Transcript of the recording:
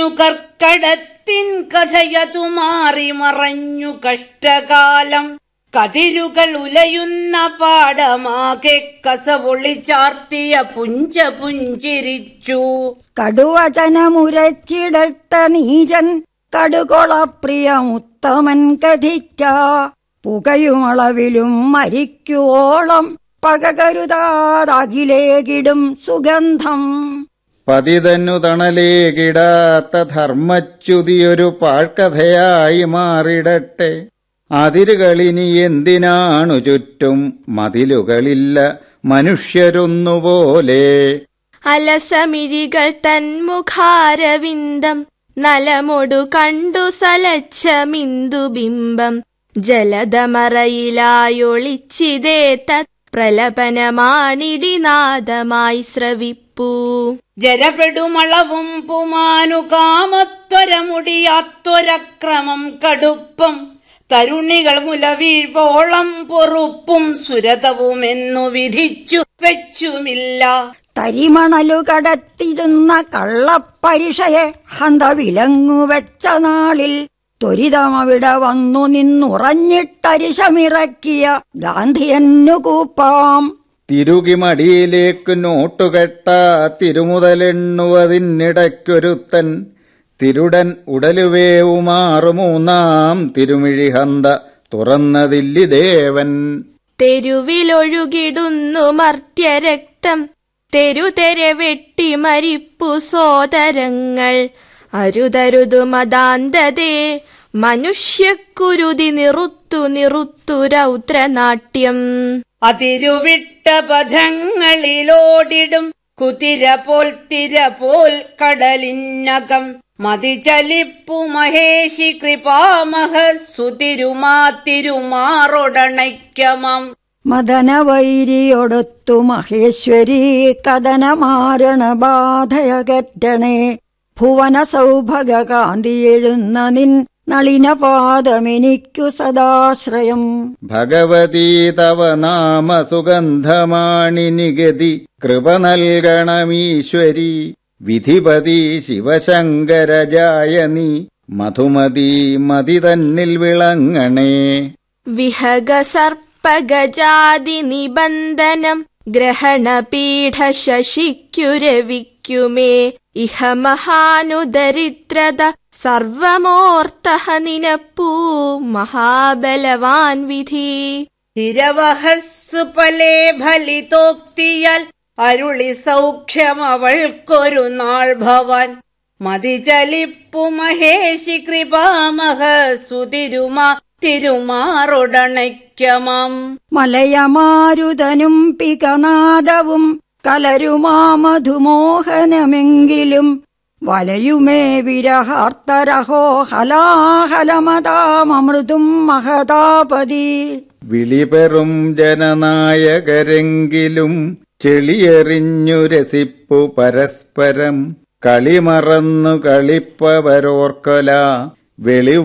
മഞ്ഞു കർക്കടത്തിൻ കഥയതു മാറി മറഞ്ഞു കഷ്ടകാലം. കതിരുകൾ ഉലയുന്ന പാടമാകെ കസവൊളിച്ചാർത്തിയ പുഞ്ച പുഞ്ചിരിച്ചു. കടുവചനമുരച്ചിടട്ട നീചൻ കടുകൊളപ്രിയമുത്തമൻ കഥിക്ക. പുകയുമളവിലും മരിക്കുവോളം പകകരുതാതകിലേകിടും സുഗന്ധം. പതിതന്നു തണലേകിടാത്ത ധർമ്മച്യുതിയൊരു പാഴ്ക്കഥയായി മാറിടട്ടെ. അതിരുകളിനി എന്തിനാണു ചുറ്റും മതിലുകളില്ല മനുഷ്യരൊന്നുപോലെ. അലസമിഴികൾ തന്മുഖാരവിന്ദം നലമൊടു കണ്ടു സലച്ച മിന്ദുബിംബം. ജലധമറയിലായൊളിച്ചിതേ തത് പ്രലപനമാണിടിനാദമായി ശ്രവിപ്പൂ. ജരപെടുമളവും പുമാനുകാമത്വരമുടിയാത്തൊരക്രമം കടുപ്പം. തരുണികൾ മുലവീഴ്വോളം പൊറുപ്പും സുരതവുമെന്നു വിധിച്ചു വെച്ചുമില്ല. തരിമണലു കടത്തിടുന്ന കള്ളപ്പരിഷയെ ഹന്തവിലങ്ങുവെച്ച നാളിൽ ത്വരിതമവിടെ വന്നു നിന്നുറഞ്ഞിട്ടരിശമിറക്കിയ ഗാന്ധിയന്നു കൂപ്പാം. തിരുകിമടിയിലേക്ക് നോട്ടുകെട്ടാ തിരുമുതലെണ്ണുവതിനിടയ്ക്കൊരുത്തൻ. തിരുടൻ ഉടലുവേവുമാറു മൂന്നാം തിരുമിഴിഹന്ത തുറന്നതില്ലിദേവൻ. തെരുവിലൊഴുകിടുന്നു മർത്യരക്തം തെരുതെരെ വെട്ടി മരിപ്പു സോദരങ്ങൾ. അരുതരുതു മതാന്തതേ മനുഷ്യക്കുരുതി നിറുത്തു രൗദ്രനാട്യം. അതിരുവിട്ട പഥങ്ങളിലോടിടും കുതിര പോൽ തിര പോൽ കടലിനകം. മതിചലിപ്പു മഹേഷി കൃപാമഹസുതിരുമാതിരുമാറൊടണയ്ക്കമം. മദനവൈരിയൊടൊത്തു മഹേശ്വരി കഥനമാരണ ബാധയകറ്റണേ. ഭുവന സൗഭഗകാന്തിയെഴുന്ന നിൻ നളിനപാദമെനിക്കു സദാശ്രയം. ഭഗവതീ തവ നാമ സുഗന്ധമാണിനിഗതി കൃപ നൽകണമീശ്വരി. വിധിപതി ശിവശങ്കരജായനി മധുമതി മതി തന്നിൽ വിളങ്ങണേ. വിഹഗ സർപ്പഗജാതി നിബന്ധനം ഗ്രഹണപീഠ ശശിക്കുരവിക്കുമേ. ഇഹ മഹാനുദരിദ്രത സർവമോർത്തഹ നിനപ്പൂ മഹാബലവാൻ വിധി. തിരവഹസ്സു പലേ ഫലിതോക്തിയാൽ അരുളി സൗഖ്യമവൾക്കൊരു നാൾ ഭവാൻ. മതിചലിപ്പു മഹേഷി കൃപാമഹസുതിരുമാതിരുമാറൊടണയ്ക്കമം. മലയമാരുതനും പികനാദവും കലരുമാമധുമോഹനമെങ്കിലും വലയുമേ വിരഹാർത്തരഹോ ഹലാഹലമതാമൃതും മഹതാപതി. വിളിപെറും ജനനായകരെങ്കിലും ചെളിയെറിഞ്ഞു രസിപ്പു പരസ്പരം. കളിമറന്നു കളിപ്പവരോർക്കൊല വെളി